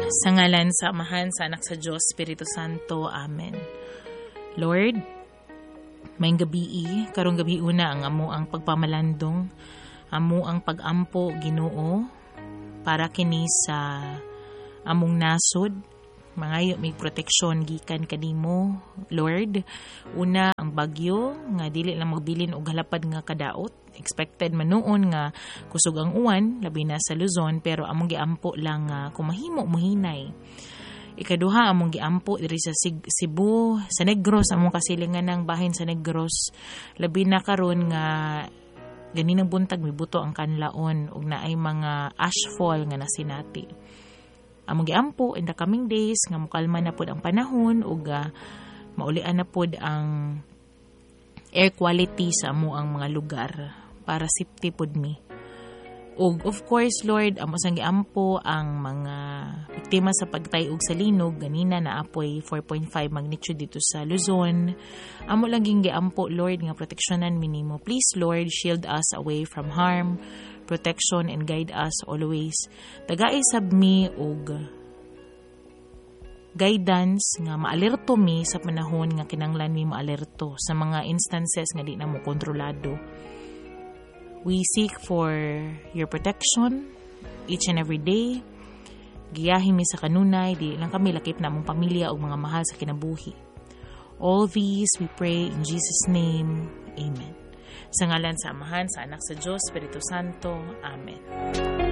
Sa ngalan, sa Amahan, sa Anak, sa Diyos, Espiritu Santo. Amen. Lord, may gabi, karong gabi una ang amo ang pagpamalandong, amo ang pagampo, Ginoo, para kini sa among nasod, mga may proteksyon gikan kanimo, Lord. Una ang bagyo nga dili lang magbilin og halapad nga kadaot. Expected man noon nga kusog ang uwan labi na sa Luzon, pero among giampo lang nga kumahimo muhinay. Ikaduha among giampo diri sa Cebu, sa Negros, among kasilingan ng bahin sa Negros. Labi na karon nga ganinang buntag mibuto ang kanlaon ug naay mga ashfall nga nasinati. Among giampo in the coming days nga mokalma na pud ang panahon ug maulian na pud ang air quality sa amo ang mga lugar para safety pud mi. Ug of course Lord, amo sang giampo ang mga biktima sa pagtayog sa linog. Ganina naapoy 4.5 magnitude dito sa Luzon. Amo lang giampo Lord nga proteksyonan minimo. Please Lord, shield us away from harm, protection, and guide us always. Tagay sab mi og guidance nga maalerto mi sa panahon nga kinanglan mi maalerto sa mga instances nga di na mo kontrolado. We seek for your protection each and every day. Giyahin mi sa kanunay, di lang kami lakip na among pamilya o mga mahal sa kinabuhi. All these we pray in Jesus' name. Amen. Sa ngalan sa Amahan, sa Anak, sa Diyos, Espiritu Santo. Amen.